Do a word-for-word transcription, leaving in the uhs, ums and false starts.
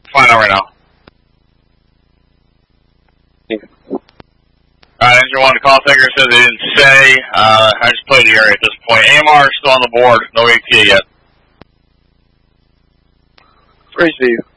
Find out right now. Alright, engine one, the call taker says they didn't say. Uh, I just played the area at this point. A M R is still on the board. No A T A yet. Three Steve.